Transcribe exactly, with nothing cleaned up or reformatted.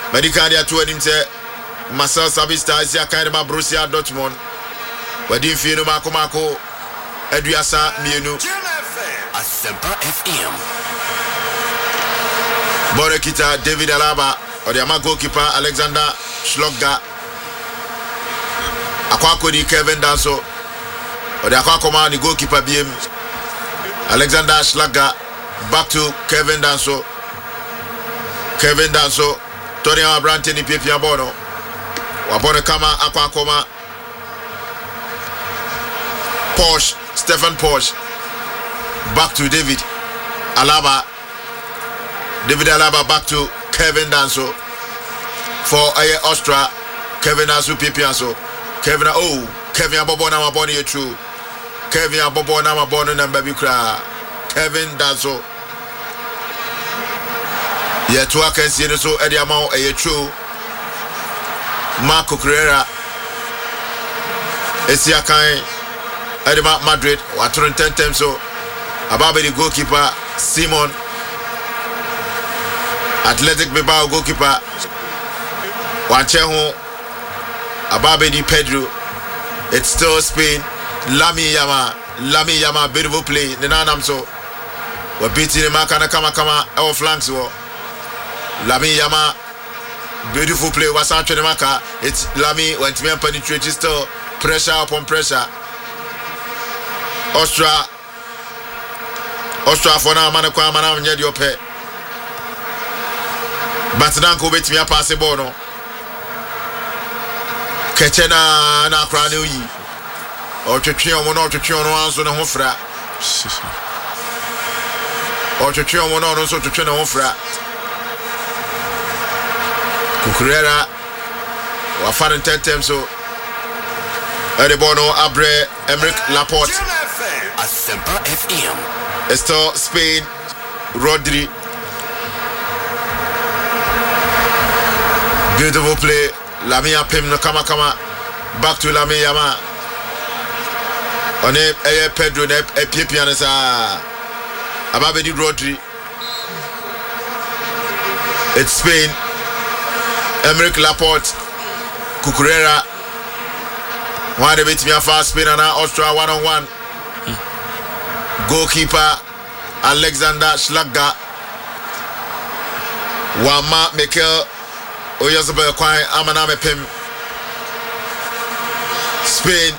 Medical dia to him say Marcel Sabitzer is kind of Borussia Dortmund. Wadi mfino mako mako Eduasa mienu Asempa F M. Borekita David Alaba Odiama goalkeeper Alexander Schlogger Akwakodi Kevin Danso Odiakwa the goalkeeper B M Alexander Schlogger back to Kevin Danso Kevin Danso Tony Abrante ni Pepia Bono Wabone kama Akwakoma Porsche Stephen Porsche back to David Alaba David Alaba back to Kevin Danso for Aye Austria Kevin Danso Pipianso Kevin oh Kevin Abobo na maboni ye true Kevin Abobo na maboni na baby kra Kevin Danso ye to akensi no so edi amount aye true Marco Correa Esiakan Edema Madrid watron ten times so Ababe the goalkeeper Simon Athletic Bilbao goalkeeper Wanchehu Ababe the Pedro. It's still Spain. Lami Yama Lami Yama beautiful play Nenanam so we're beating him Makana Kama Kama our flanks war Lami Yama beautiful play was out to Maka. It's Lami went to me and penetrate still pressure upon pressure Austria Austria for now man kwa man nyedi ope but nanko betimi apase ball no Kechena na kra ne yi o twetwe omo no twetwe no anso ne ho fra o twetwe omo no so twetwe ne ho fra Kukurera wa farin tentem so Ede bono abre Emerick Laporte Asempa F M. Esto Spain Rodri beautiful play Lamia Pim no kama kama back to Lamia Yama on a Pedro ne e piano sa Ababe di Rodri. It's Spain Emerick Laporte Kukurera one de bit me fast Spain and Austria one on one. Goalkeeper Alexander Schlogger Wama Mikel Oyazobe Kwai Amana Mepim Spain